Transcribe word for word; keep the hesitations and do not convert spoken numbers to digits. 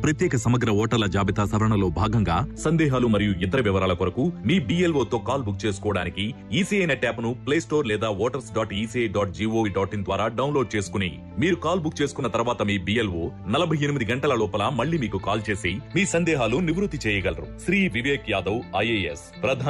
ప్రత్యేక సమగ్ర ఓటర్ల జాబితా సవరణలో భాగంగా సందేహాలు మరియు ఇతర వివరాల కొరకు మీ బిఎల్ఓ తో కాల్ బుక్ చేసుకోవడానికి ఈసీఐ నెట్ యాప్ ను ప్లే స్టోర్ లేదా voters dot ECI dot GOV dot in ద్వారా డౌన్లోడ్ చేసుకుని మీరు కాల్ బుక్ చేసుకున్న తర్వాత మీ బిఎల్ఓ నలభై ఎనిమిది గంటల లోపల మళ్ళీ మీకు కాల్ చేసి మీ సందేహాలు నివృత్తి చేయగలరు. శ్రీ వివేక్ యాదవ్ ఐఏఎస్ ప్రధాన